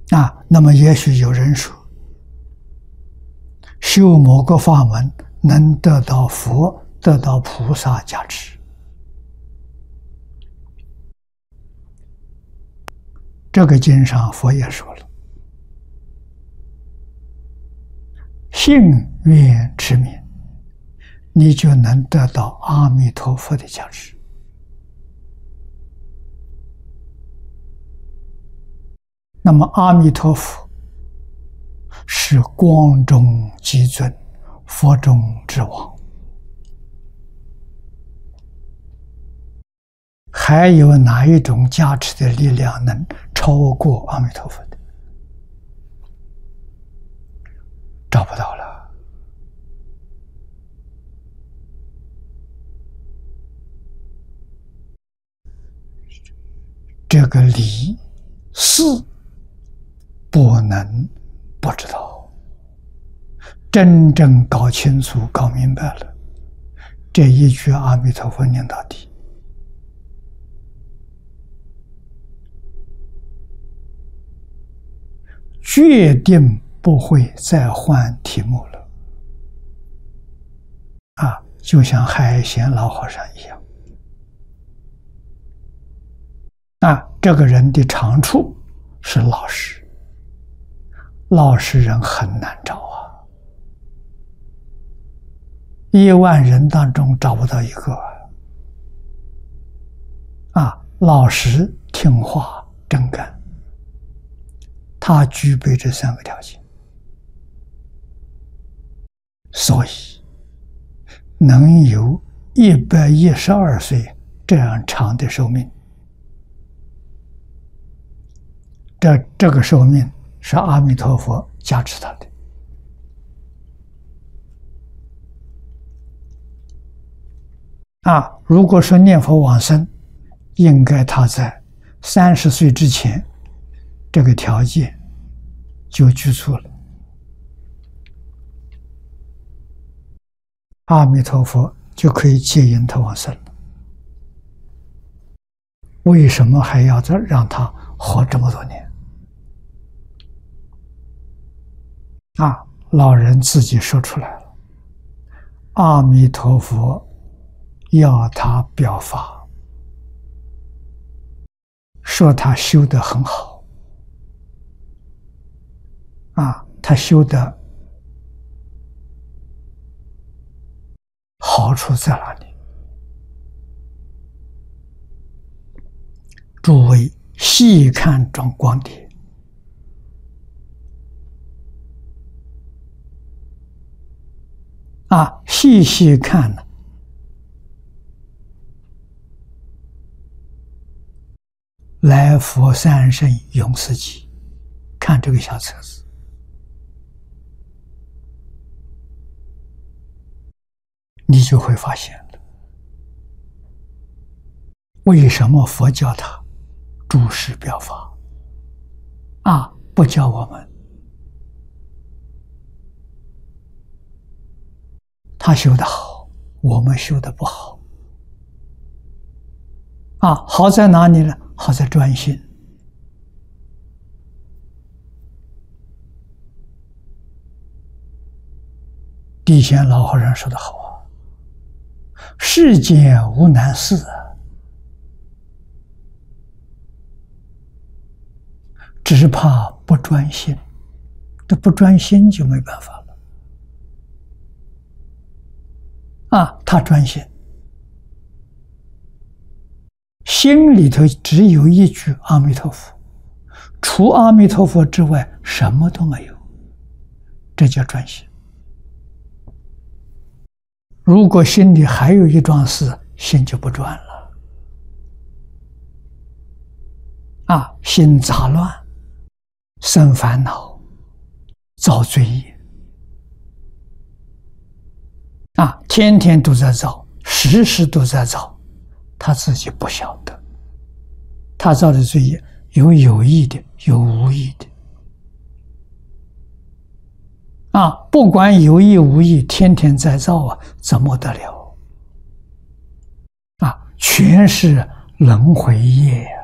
那么也许有人说，修某个法门能得到佛、得到菩萨加持。这个经上佛也说了，信愿持名，你就能得到阿弥陀佛的加持。那么阿弥陀佛是光中极尊，佛中之王，还有哪一种加持的力量能超过阿弥陀佛的？找不到了。这个理事不能不知道，真正搞清楚、搞明白了，这一句阿弥陀佛念到底，决定不会再换题目了。就像海贤老和尚一样。这个人的长处是老实，老实人很难找10000人当中找不到一个老实、听话、真干，他具备这3个条件，所以能有112岁这样长的寿命。这个寿命是阿弥陀佛加持他的。如果说念佛往生，应该他在30岁之前，这个条件就具足了。阿弥陀佛就可以接引他往生了。为什么还要再让他活这么多年？老人自己说出来了，阿弥陀佛要他表法，说他修得很好。他修的好处在哪里？诸位细看中光碟，细细看呢，来佛三圣永世记，看这个小册子，你就会发现了，为什么佛教他诸事表法不教我们？他修得好，我们修得不好。好在哪里呢？好在专心。地仙老和尚说得好世间无难事只怕不专心。这不专心就没办法了。他专心，心里头只有一句阿弥陀佛，除阿弥陀佛之外什么都没有，这叫专心。如果心里还有一桩事，心就不专了。心杂乱，生烦恼，造罪业。天天都在造，时时都在造，他自己不晓得。他造的罪业有意的，有无意的。不管有意无意，天天在造怎么得了？全是轮回业。